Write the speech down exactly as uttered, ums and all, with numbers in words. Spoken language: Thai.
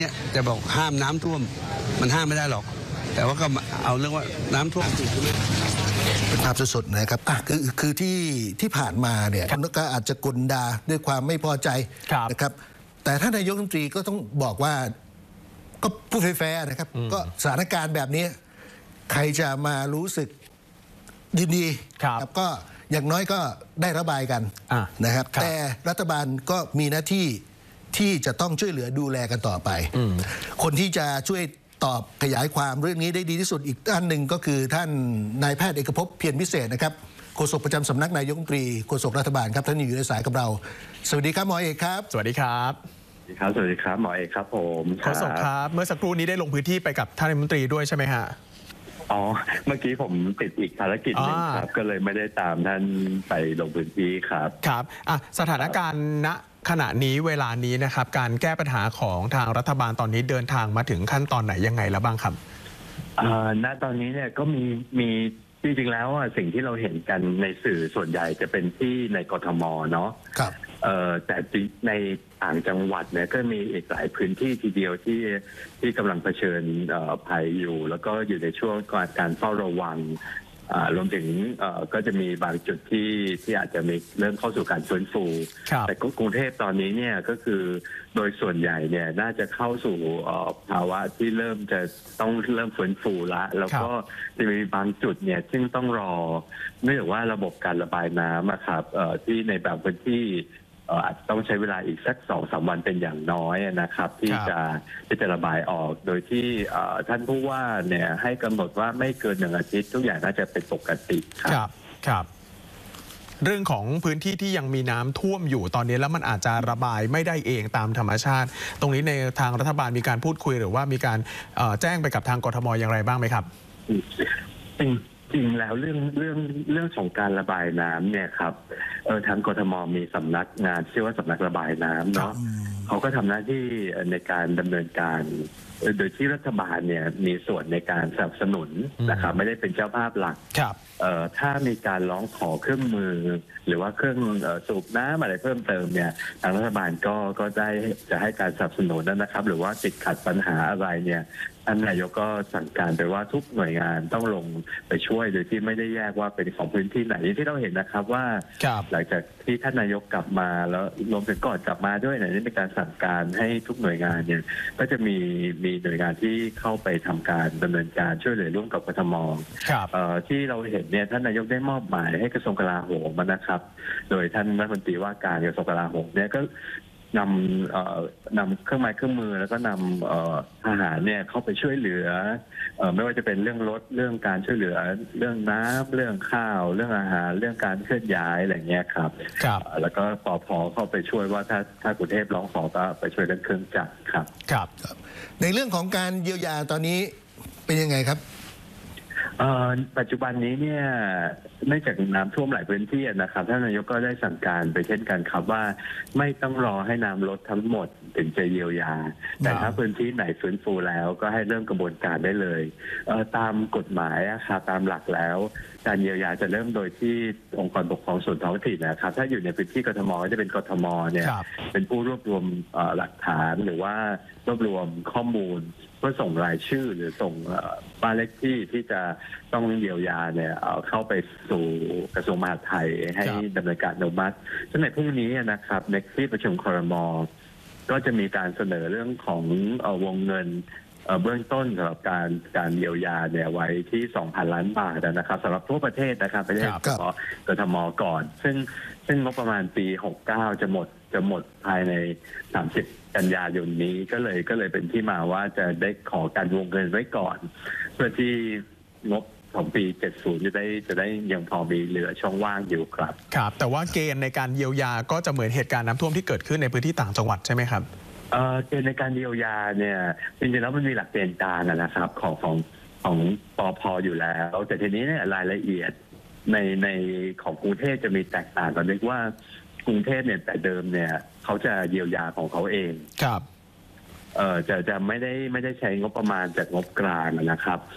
เนี่ยจะบอกห้ามน้ำท่วมมันห้ามไม่ได้หรอกแต่ว่าก็เอาเรื่องว่าน้ำท่วมจริงใช่ไหมเป็นภาพสดๆนะครับอ่ะคือคือที่ที่ผ่านมาเนี่ยก็อาจจะกลดาด้วยความไม่พอใจนะครับแต่ท่านนายกรัฐมนตรีก็ต้องบอกว่าก็พูดแฟร์ๆนะครับก็สถานการณ์แบบนี้ใครจะมารู้สึกยินดีครับก็อย่างน้อยก็ได้ระบายกันนะครับแต่รัฐบาลก็มีหน้าที่ที่จะต้องช่วยเหลือดูแลกันต่อไปคนที่จะช่วยตอบขยายความเรื่องนี้ได้ดีที่สุดอีกท่านหนึ่งก็คือท่านนายแพทย์เอกภพเพียรพิเศษนะครับโฆษกประจำสำนักนายกรัฐมนตรีโฆษกรัฐบาลครับท่านอยู่ในสายกับเราสวัสดีครับหมอเอกครับสวัสดีครับสวัสดีครับสวัสดีครับหมอเอกครับผมโฆษกครับเมื่อสักครู่นี้ได้ลงพื้นที่ไปกับท่านรัฐมนตรีด้วยใช่ไหมฮะอ๋อเมื่อกี้ผมติดอีกภารกิจหนึ่งครับก็เลยไม่ได้ตามท่านไปลงพื้นที่ครับครับอ่ะสถานการณ์ณขณะนี้เวลานี้นะครับการแก้ปัญหาของทางรัฐบาลตอนนี้เดินทางมาถึงขั้นตอนไหนยังไงแล้วบ้างครับณตอนนี้เนี่ยก็มีมีจริงๆแล้วสิ่งที่เราเห็นกันในสื่อส่วนใหญ่จะเป็นที่ในกทมเนาะครับแต่ในต่างจังหวัดเนี่ยก็มีอีกหลายพื้นที่ทีเดียวที่ที่กำลังเผชิญภัยอยู่แล้วก็อยู่ในช่วงการเฝ้าระวังรวมถึงก็จะมีบางจุดที่ที่อาจจะมีเริ่มเข้าสู่การฟื้นฟูแต่กรุงเทพตอนนี้เนี่ยก็คือโดยส่วนใหญ่เนี่ยน่าจะเข้าสู่ภาวะที่เริ่มจะต้องเริ่มฟื้นฟูละแล้วก็จะมีบางจุดเนี่ยซึ่งต้องรอเนื่องจากว่าระบบการระบายน้ำครับที่ในบางพื้นที่อาจจะต้องใช้เวลาอีกสักสองสามวันเป็นอย่างน้อยนะครับที่จะที่จะระบายออกโดยที่ท่านผู้ว่าเนี่ยให้กำหนดว่าไม่เกินหนึ่งอาทิตย์ทุกอย่างน่าจะเป็นปกติครับครับเรื่องของพื้นที่ที่ยังมีน้ำท่วมอยู่ตอนนี้แล้วมันอาจจะระบายไม่ได้เองตามธรรมชาติตรงนี้ในทางรัฐบาลมีการพูดคุยหรือว่ามีการแจ้งไปกับทางกทมอย่างไรบ้างไหมครับจริงแล้วเรื่องเรื่องเรื่องของการระบายน้ำเนี่ยครับเออทางกทมมีสำนักงานชื่อว่าสำนักระบายน้ำเนาะเขาก็ทำหน้าที่ในการดำเนินการโดยที่รัฐบาลเนี่ยมีส่วนในการสนับสนุนนะครับไม่ได้เป็นเจ้าภาพหลักเอ่อถ้ามีการร้องขอเครื่องมือหรือว่าเครื่องสูบน้ำอะไรเพิ่มเติมเนี่ยทางรัฐบาลก็ก็ได้จะให้การสนับสนุนนะครับหรือว่าติดขัดปัญหาอะไรเนี่ยท่านนายกก็สั่งการไปว่าทุกหน่วยงานต้องลงไปช่วยโดยที่ไม่ได้แยกว่าเป็นของพื้นที่ไหนที่เราเห็นนะครับว่าหลังจากที่ท่านนายกกลับมาแล้วรวมถึงก่อนกลับมาด้วยเนี่ยนี่เป็นการสั่งการให้ทุกหน่วยงานเนี่ยก็จะมีมีหน่วยงานที่เข้าไปทำการดำเนินการช่วยเหลือร่วมกับกทมที่เราเห็นเนี่ยท่านนายกได้มอบหมายให้กระทรวงกลาโหมนะครับโดยท่านรัฐมนตรีว่าการกระทรวงกลาโหมเนี่ยก็นำนำเครื่องไม้เครื่องมือแล้วก็นำทหารเนี่ยเข้าไปช่วยเหลือไม่ว่าจะเป็นเรื่องรถเรื่องการช่วยเหลือเรื่องน้ำเรื่องข้าวเรื่องอาหารเรื่องการเคลื่อนย้ายอะไรเงี้ยครับแล้วก็ปภเข้าไปช่วยว่าถ้าถ้ากรุงเทพร้องขอก็ไปช่วยเรื่องเครื่องจักรครับครับในเรื่องของการเยียวยาตอนนี้เป็นยังไงครับปัจจุบันนี้เนี่ยเนื่องจากน้ำท่วมหลายพื้นที่นะครับท่านนายกก็ได้สั่งการไปเช่นกันครับว่าไม่ต้องรอให้น้ำลดทั้งหมดถึงจะเยียวยาแต่ถ้าพื้นที่ไหนฟื้นฟูแล้วก็ให้เริ่มกระบวนการได้เลยตามกฎหมายครับตามหลักแล้วการเยียวยาจะเริ่มโดยที่องค์กรปกครองส่วนท้องถิ่นนะครับถ้าอยู่ในพื้นที่กทมก็จะเป็นกทมเนี่ยเป็นผู้รวบรวมหลักฐานหรือว่ารวบรวมข้อมูลเพื่อส่งรายชื่อหรือส่งบ้านเลขที่ที่จะต้องเยียวยาเนี่ยเข้าไปสู่กระทรวงมหาดไทยให้ดำเนินการอนุมัติซึ่งในพรุ่งนี้นะครับในที่ประชุมครม.ก็จะมีการเสนอเรื่องของวงเงินเบื้องต้นสำหรับการการเยียวยาเนี่ยไว้ที่ สองพัน ล้านบาทนะครับสำหรับทั่วประเทศนะครับไม่ใช่เฉพาะกทม.ก่อนซึ่งซึ่งงบประมาณปีหกสิบเก้าจะหมดจะหมดภายในสามสิบกันยายนนี้ก็เลยก็เลยเป็นที่มาว่าจะได้ขอการวงเงินไว้ก่อนเพื่อที่งบของปีเจ็ดสิบจะได้จะได้ยังพอมีเหลือช่องว่างอยู่ครับครับแต่ว่าเกณฑ์ในการเยียวยาก็จะเหมือนเหตุการณ์น้ำท่วมที่เกิดขึ้นในพื้นที่ต่างจังหวัดใช่ไหมครับเกณฑ์ในการเยียวยาเนี่ยจริงๆแล้วมันมีหลักเกณฑ์การนะครับของของของปภ.อยู่แล้วแต่ทีนี้เนี่ยรายละเอียดในในของกรุงเทพจะมีแตกต่างกันด้วยว่ากรุงเทพเนี่ยแต่เดิมเนี่ยเขาจะเยียวยาของเขาเองครับเออจะจะไม่ได้ไม่ได้ใช้งบประมาณจากงบกลางนะครับ